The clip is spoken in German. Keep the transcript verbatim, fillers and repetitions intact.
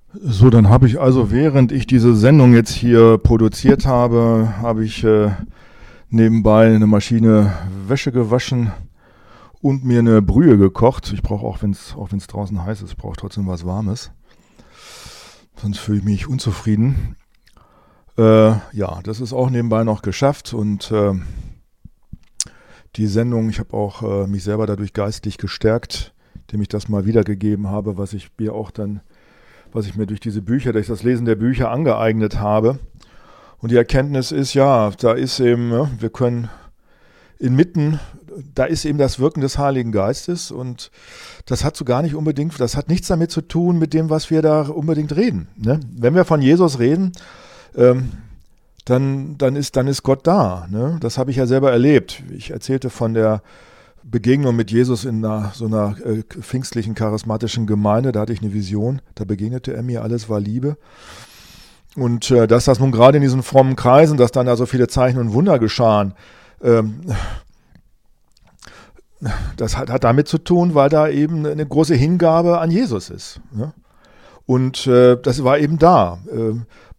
So, dann habe ich also, während ich diese Sendung jetzt hier produziert habe, habe ich äh, nebenbei eine Maschine Wäsche gewaschen und mir eine Brühe gekocht. Ich brauche auch, wenn es auch wenn's draußen heiß ist, ich brauche trotzdem was Warmes. Sonst fühle ich mich unzufrieden. Äh, ja, das ist auch nebenbei noch geschafft und äh, die Sendung, ich habe auch äh, mich selber dadurch geistig gestärkt, indem ich das mal wiedergegeben habe, was ich mir auch dann, was ich mir durch diese Bücher, durch das Lesen der Bücher angeeignet habe. Und die Erkenntnis ist, ja, da ist eben, ja, wir können inmitten, da ist eben das Wirken des Heiligen Geistes und das hat so gar nicht unbedingt, das hat nichts damit zu tun mit dem, was wir da unbedingt reden. Ne? Wenn wir von Jesus reden, ähm, dann, dann, ist, dann ist Gott da. Ne? Das habe ich ja selber erlebt. Ich erzählte von der Begegnung mit Jesus in einer, so einer äh, pfingstlichen, charismatischen Gemeinde. Da hatte ich eine Vision, da begegnete er mir, alles war Liebe. Und äh, dass das nun gerade in diesen frommen Kreisen, dass dann da so viele Zeichen und Wunder geschahen, ähm, das hat, hat damit zu tun, weil da eben eine große Hingabe an Jesus ist. Ne? Und äh, das war eben da. Äh,